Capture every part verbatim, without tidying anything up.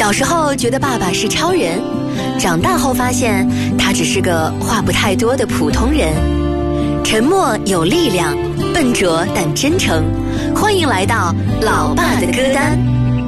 小时候觉得爸爸是超人，长大后发现他只是个话不太多的普通人。沉默有力量，笨拙但真诚。欢迎来到老爸的歌单。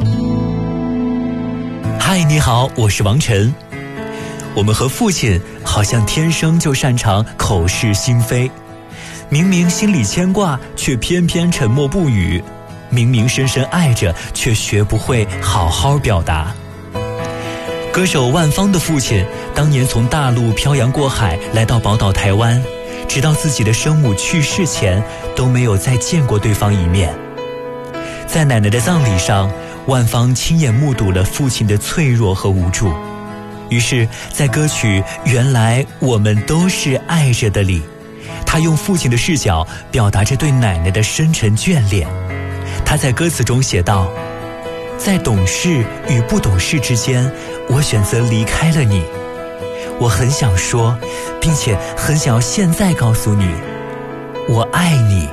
嗨，你好，我是王晨。我们和父亲好像天生就擅长口是心非，明明心里牵挂，却偏偏沉默不语；明明深深爱着，却学不会好好表达。歌手万芳的父亲当年从大陆漂洋过海来到宝岛台湾，直到自己的生母去世前都没有再见过对方一面。在奶奶的葬礼上，万芳亲眼目睹了父亲的脆弱和无助，于是在歌曲《原来我们都是爱着的》里，他用父亲的视角表达着对奶奶的深沉眷恋。他在歌词中写道：在懂事与不懂事之间，我选择离开了你。我很想说，并且很想要现在告诉你，我爱你。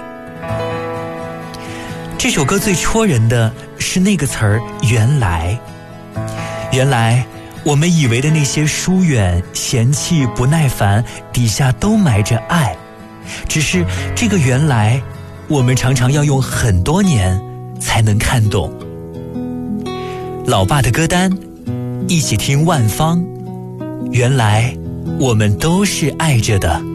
这首歌最戳人的是那个词儿原来。原来我们以为的那些疏远、嫌弃、不耐烦，底下都埋着爱，只是这个原来我们常常要用很多年才能看懂。老爸的歌单，一起听万芳，原来我们都是爱着的。